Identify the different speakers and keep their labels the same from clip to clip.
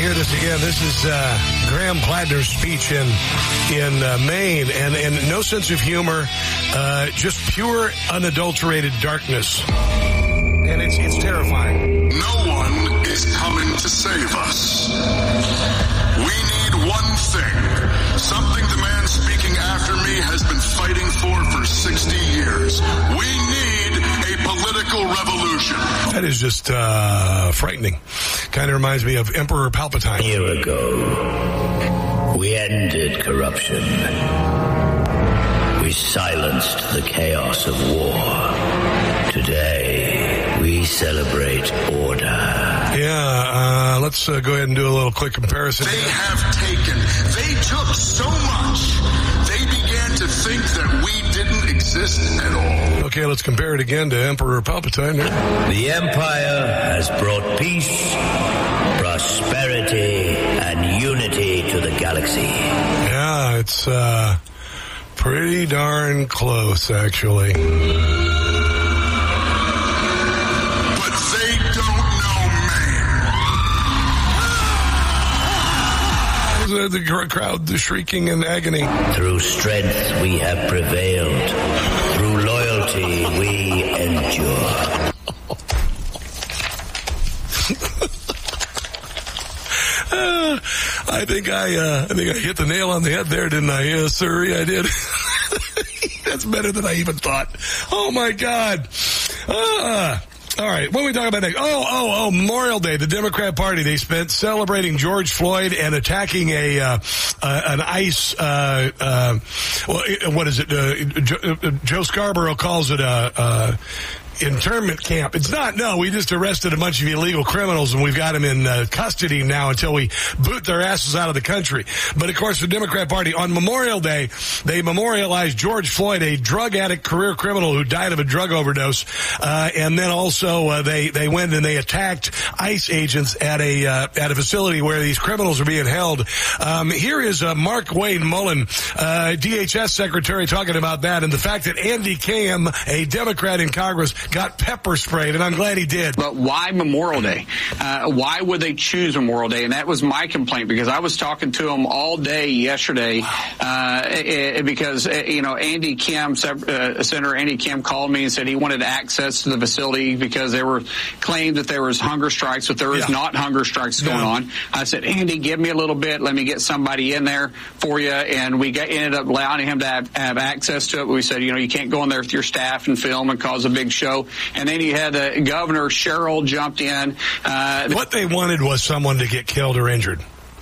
Speaker 1: hear this again. This is Graham Pladner's speech in Maine, and no sense of humor, just pure unadulterated darkness, and it's terrifying.
Speaker 2: No one is coming to save us. We need one thing, something the man speaking after me has been fighting for 60 years. We need a political revolution.
Speaker 1: That is just frightening. Kind of reminds me of Emperor Palpatine.
Speaker 3: A year ago, we ended corruption. We silenced the chaos of war. Today, we celebrate order.
Speaker 1: Yeah, let's go ahead and do a little quick comparison.
Speaker 2: They took so much, they began to think that we didn't exist at all.
Speaker 1: Okay, let's compare it again to Emperor Palpatine.
Speaker 3: The Empire has brought peace, prosperity, and unity to the galaxy.
Speaker 1: Yeah, it's pretty darn close, actually. The crowd shrieking in agony.
Speaker 3: Through strength we have prevailed. Through loyalty we endure.
Speaker 1: I think I hit the nail on the head there, didn't I? Yes, sir, I did. That's better than I even thought. Oh my God. All right, what are we talking about next? Oh, Memorial Day, the Democrat Party, they spent celebrating George Floyd and attacking an ICE, what is it? Joe Scarborough calls it internment camp. It's not. No, we just arrested a bunch of illegal criminals and we've got them in custody now until we boot their asses out of the country. But of course, the Democrat Party on Memorial Day, they memorialized George Floyd, a drug addict, career criminal who died of a drug overdose. And then also they went and they attacked ICE agents at a facility where these criminals are being held. Here is Mark Wayne Mullen, DHS secretary, talking about that and the fact that Andy Cam, a Democrat in Congress, got pepper sprayed, and I'm glad he did.
Speaker 4: But why Memorial Day? Why would they choose Memorial Day? And that was my complaint, because I was talking to him all day yesterday, because, Andy Kim, Senator Andy Kim called me and said he wanted access to the facility because they were claimed that there was hunger strikes, but there is not hunger strikes going on. I said, Andy, give me a little bit. Let me get somebody in there for you. And we ended up allowing him to have access to it. We said, you can't go in there with your staff and film and cause a big show. And then you had Governor Sherrill jumped in.
Speaker 1: What they wanted was someone to get killed or injured.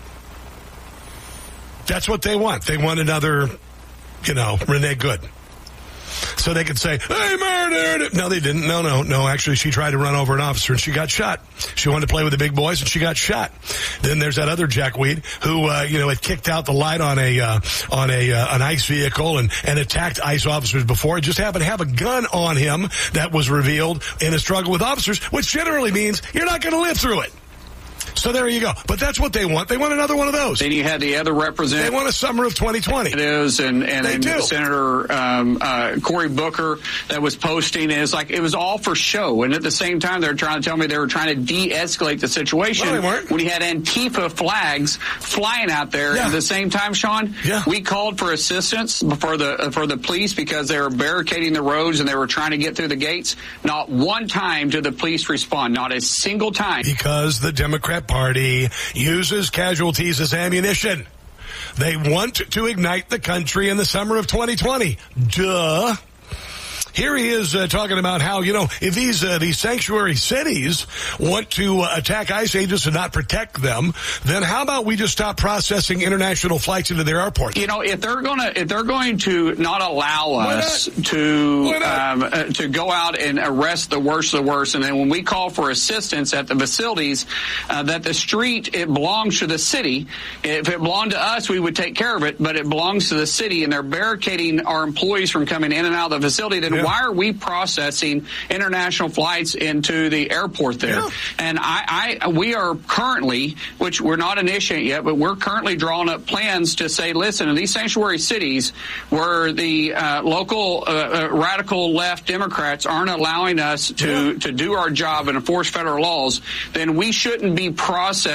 Speaker 1: That's what they want. They want another, Renee Good. So they could say, hey, murdered. No, they didn't. No. Actually, she tried to run over an officer and she got shot. She wanted to play with the big boys and she got shot. Then there's that other jackweed who, had kicked out the light on an ICE vehicle and attacked ICE officers before. It just happened to have a gun on him that was revealed in a struggle with officers, which generally means you're not going to live through it. So there you go. But that's what they want. They want another one of those.
Speaker 4: Then you had the other representative.
Speaker 1: They want a summer of 2020.
Speaker 4: It is, and Senator Cory Booker that was posting, and it's like it was all for show. And at the same time, they were trying to tell me they were trying to de-escalate the situation.
Speaker 1: No, they weren't.
Speaker 4: When you had Antifa flags flying out there at the same time, Sean.
Speaker 1: Yeah.
Speaker 4: We called for assistance for the police because they were barricading the roads and they were trying to get through the gates. Not one time did the police respond. Not a single time.
Speaker 1: Because the Democrat Party uses casualties as ammunition. They want to ignite the country in the summer of 2020. Duh. Here he is talking about how, if these sanctuary cities want to attack ICE agents and not protect them, then how about we just stop processing international flights into their airports?
Speaker 4: If they're going to not allow us to go out and arrest the worst of the worst, and then when we call for assistance at the facilities, that the street, it belongs to the city. If it belonged to us, we would take care of it, but it belongs to the city, and they're barricading our employees from coming in and out of the facility. Then why are we processing international flights into the airport there? Yeah. And we are currently, which we're not initiating yet, but we're currently drawing up plans to say, listen, in these sanctuary cities where the local radical left Democrats aren't allowing us to do our job and enforce federal laws, then we shouldn't be processing